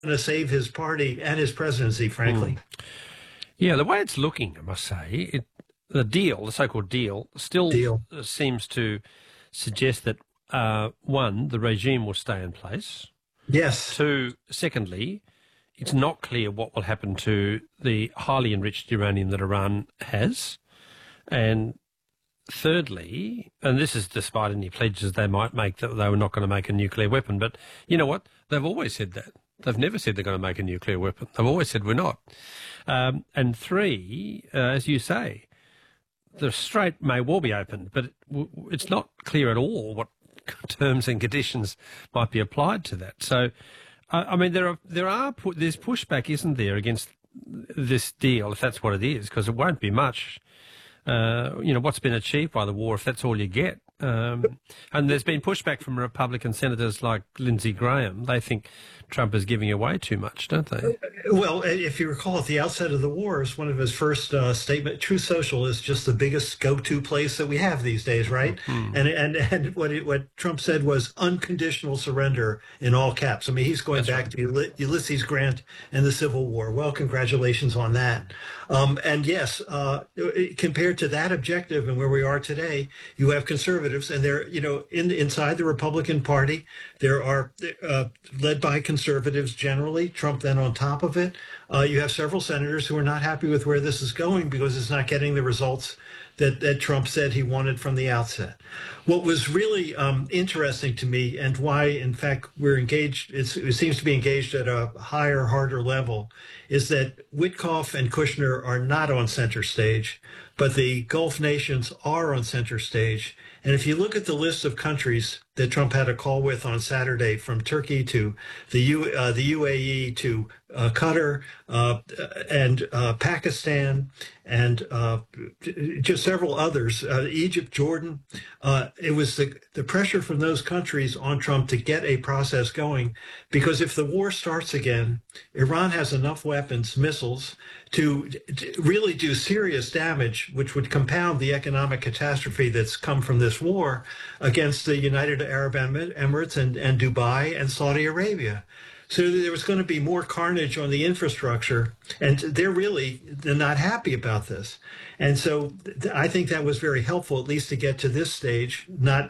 to save his party and his presidency, frankly. Yeah, the way it's looking, I must say, the so-called deal, still Deal. seems to suggest that, one, the regime will stay in place. Yes. Two, secondly, it's not clear what will happen to the highly enriched uranium that Iran has. And thirdly, and this is despite any pledges they might make that they were not going to make a nuclear weapon, but you know what? They've always said that. They've never said they're going to make a nuclear weapon. They've always said we're not. And three, as you say, the strait may well be opened, but it's not clear at all what terms and conditions might be applied to that. So, I mean, there's pushback, isn't there, against this deal, if that's what it is, because it won't be much. What's been achieved by the war, if that's all you get. And there's been pushback from Republican senators like Lindsey Graham. They think Trump is giving away too much, don't they? Well, if you recall, at the outset of the wars, one of his first statement, Truth Social is just the biggest go-to place that we have these days, right? And what Trump said was unconditional surrender in all caps. I mean, he's going back to Ulysses Grant and the Civil War. Well, congratulations on that. And yes, compared to that objective and where we are today, you have conservatives, and they're, inside the Republican Party, there are led by conservatives generally, Trump then on top of it. You have several senators who are not happy with where this is going because it's not getting the results that Trump said he wanted from the outset. What was really interesting to me, and why, in fact, we're engaged, it seems to be engaged at a higher, harder level, is that Witkoff and Kushner are not on center stage, but the Gulf nations are on center stage. And if you look at the list of countries that Trump had a call with on Saturday, from Turkey to the UAE to Qatar and Pakistan and just several others, Egypt, Jordan, it was the pressure from those countries on Trump to get a process going, because if the war starts again, Iran has enough weapons, missiles, to really do serious damage, which would compound the economic catastrophe that's come from this war against the United Arab Emirates and Dubai and Saudi Arabia. So there was going to be more carnage on the infrastructure, and they're not happy about this. And so I think that was very helpful, at least to get to this stage,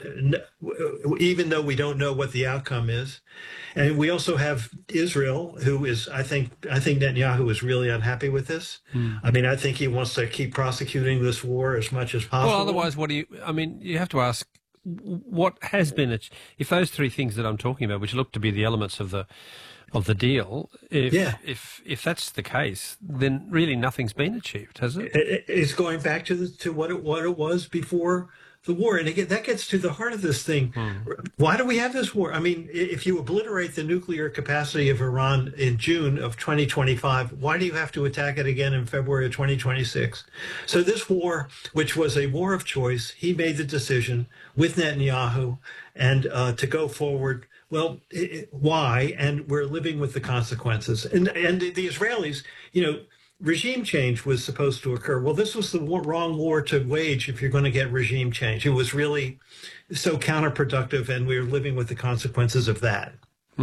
even though we don't know what the outcome is. And we also have Israel, who is, I think Netanyahu is really unhappy with this. I mean, I think he wants to keep prosecuting this war as much as possible. Well, otherwise, you have to ask, what has been, if those three things that I'm talking about, which look to be the elements of the deal, if that's the case, then really nothing's been achieved, has it? It's going back to what it was before the war. And again, that gets to the heart of this thing. Why do we have this war? I mean, if you obliterate the nuclear capacity of Iran in June of 2025, why do you have to attack it again in February of 2026? So this war, which was a war of choice, he made the decision with Netanyahu and to go forward. Well, why? And we're living with the consequences. And the Israelis, regime change was supposed to occur. Well, this was the wrong war to wage if you're going to get regime change. It was really so counterproductive, and we're living with the consequences of that.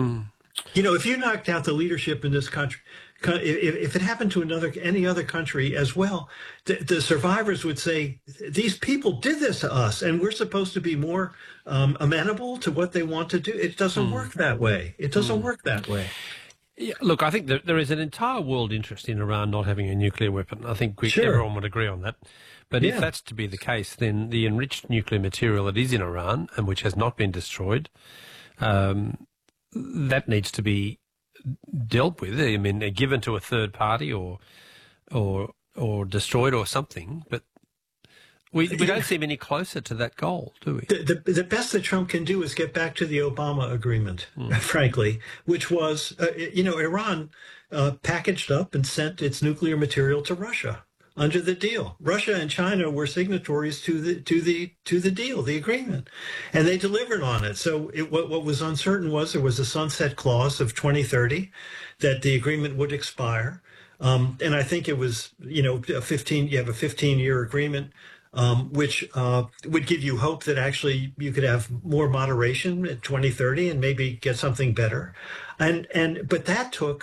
If you knocked out the leadership in this country, if it happened to any other country as well, the survivors would say, these people did this to us, and we're supposed to be more amenable to what they want to do. It doesn't work that way. It doesn't work that way. Yeah, look, I think there is an entire world interest in Iran not having a nuclear weapon. I think everyone would agree on that. But if that's to be the case, then the enriched nuclear material that is in Iran and which has not been destroyed, that needs to be dealt with. I mean, given to a third party or destroyed or something. But we don't seem any closer to that goal, do we? The best that Trump can do is get back to the Obama agreement, frankly, which was, Iran packaged up and sent its nuclear material to Russia under the deal. Russia and China were signatories to the deal, the agreement, and they delivered on it. So what was uncertain was there was a sunset clause of 2030 that the agreement would expire. And I think it was, you have a 15-year agreement, which would give you hope that actually you could have more moderation at 2030 and maybe get something better. But that took